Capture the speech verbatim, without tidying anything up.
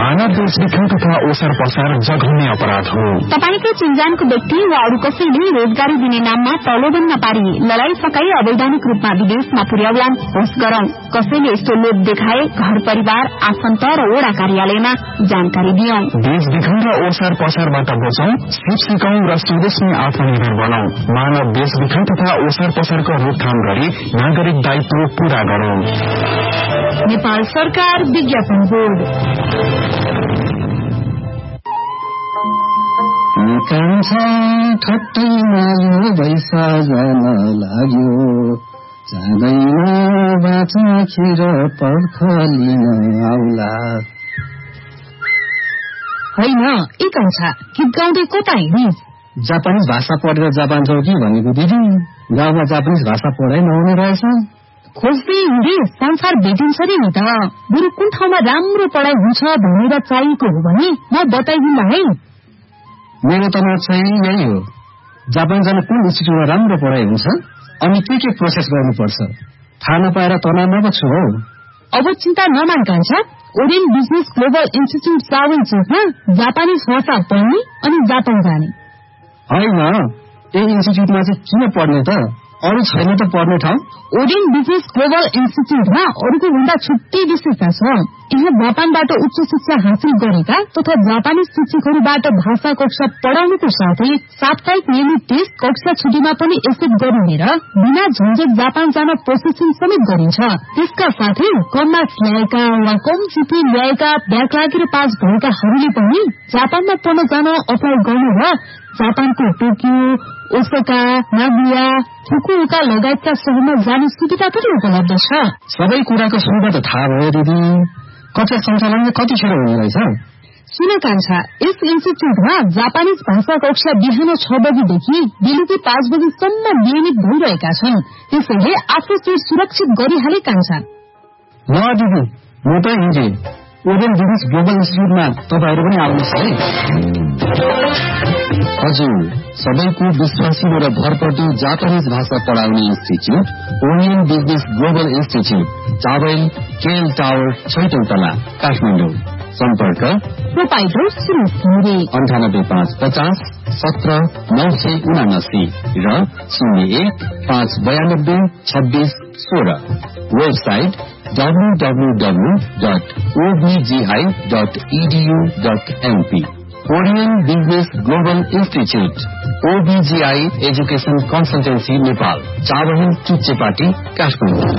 मानव बेचबिखन तथा ओसार पसार जघन्य अपराध हो। तपाईकै चिन्जानको व्यक्ति वा अरू कसैले रोजगारी दिने नाममा प्रलोभन नपारी लडाई सकाई अवैधानिक रूपमा विदेशमा पुर्याउलान् होस् गरौं। कसैले यस्तो लोभ देखाए घर परिवार आफन्त र वडा कार्यालयमा जानकारी दियौं। बेचबिखन र ओसार पसारबाट बचौं, सिप सिकाउँ र स्वदेशमै आत्मनिर्भर बनाऊ। मानव बेचबिखन तथा ओसार पसारको रोकथाम गरी नागरिक दायित्व पूरा गरौं। नेपाल सरकार विज्ञापन बोर्ड। कान्छा ठट्टैमा यो बैसा जान लाग्यो, जाँदैन बाचा खिर पर्खलिन आउला। होइन ए कान्छा, गीत गाउँदै कता हिँड्ने? जापानिज भाषा पढेर जापान जाऊ कि भनेको दिदी। गाउँमा जापानिज भाषा पढाइ नहुने रहेछ। खोज्दै हिँडे संसार भेटिन्छ रे नि त। बरु कुन ठाउँमा राम्रो पढाइ हुन्छ भनेर चाहिएको हो भने म बताइदिन्ला है। मेरो त चाहिँ यही हो, जापान जान कुन इन्स्टिट्युटमा राम्रो पढाइ हुन्छ अनि के के प्रोसेस गर्नुपर्छ थाहा नपाएर तनावमा छु हौ। अब चिन्ता नमान कान्छा, Orion business global institute Japan चोकमा जापानिज भाषा पढ्ने अनि जापान जाने। होइन, यही इन्स्टिट्युटमा चाहिँ किन पढ्ने त? अरू छैन त पढ्ने ठाउँ? ओरियन बिजनेस ग्लोबल इन्स्टिट्युटमा अरूको भन्दा छुट्टै विशेषता छ। यहाँ जापानबाट उच्च शिक्षा हासिल गरेका तथा जापानिज शिक्षकहरूबाट भाषा कक्षा पढाउनुको साथै साप्ताहिक नियमित टेस्ट कक्षा छुट्टीमा पनि एक्सेप्ट गरिने र बिना झन्झट जापान जान प्रोसेसिङ समेत गरिन्छ। त्यसका साथै कम मार्क्स ल्याएका वा कम जिपी ल्याएका ब्याक लागेर पास भएकाहरूले पनि जापानमा पढ्न जान अप्लाई गर्नु र जापानको टोकियो, ओसाका, नागोया, फुकुओका लगायतका शहरमा जाने सुविधा पनि उपलब्ध छ। सबै कुराको सुविधा त थाहा भयो दिदी। कक्षा सञ्चालन कतिखेर हुने रहेछ? सुन कान्छा, यस इन्स्टिट्युटमा जापानिज भाषा कक्षा बिहान छ बजीदेखि बेलुकी पाँच बजीसम्म नियमित भइरहेका छन्। त्यसैले आफ्नो सीट सुरक्षित गरिहाले कान्छा। ल दिदी, म त हिँडे। ओरियन बिजनेस ग्लोबल इन्स्टिट्युटमा तपाईँहरू पनि आउनुहोस् है। हजुर, सबैको विश्वासिलो र भरपर्दो जापानिज भाषा पढाउने institute Orion business global institute, Chabahil KL tower, छैटौं तला, काठमाडौँ। सम्पर्क प्रोपाइटर सुरेश घिमिरे, अन्ठानब्बे पाँच पचास सत्र नौ सय उनासी र शून्य एक पाँच बयानब्बे छब्बीस सोह्र। Website W W W dot ओबिजीआई dot edu dot MP. Orion business global institute, ओबिजीआई education consultancy Nepal, Chabahil Chuchepati, Kathmandu.